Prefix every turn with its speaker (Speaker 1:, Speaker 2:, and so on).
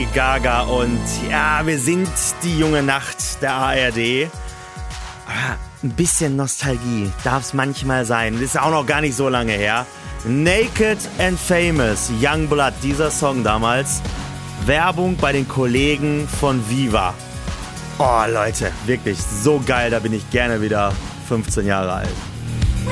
Speaker 1: Lady Gaga und ja, wir sind die junge Nacht der ARD. Aber ein bisschen Nostalgie darf es manchmal sein. Das ist auch noch gar nicht so lange her. Naked and Famous, Youngblood, dieser Song damals. Werbung bei den Kollegen von Viva. Oh Leute, wirklich so geil, da bin ich gerne wieder 15 Jahre alt.